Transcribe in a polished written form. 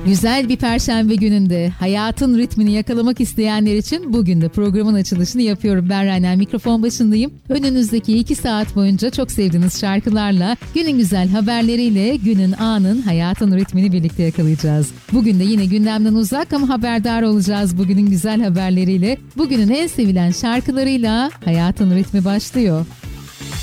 Güzel bir perşembe gününde hayatın ritmini yakalamak isteyenler için bugün de programın açılışını yapıyorum. Ben Rayner, mikrofon başındayım. Önünüzdeki 2 saat boyunca çok sevdiğiniz şarkılarla, günün güzel haberleriyle, günün, anın, hayatın ritmini birlikte yakalayacağız. Bugün de yine gündemden uzak ama haberdar olacağız bugünün güzel haberleriyle. Bugünün en sevilen şarkılarıyla hayatın ritmi başlıyor.